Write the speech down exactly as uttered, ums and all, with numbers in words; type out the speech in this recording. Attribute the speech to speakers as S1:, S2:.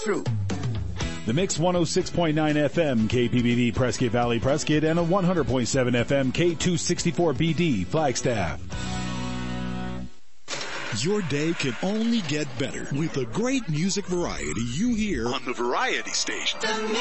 S1: true.
S2: The Mix one oh six point nine F M, K P B D, Prescott Valley, Prescott, and a one hundred point seven F M, K two sixty-four B D, Flagstaff.
S3: Your day can only get better with the great music variety you hear on the Variety Station.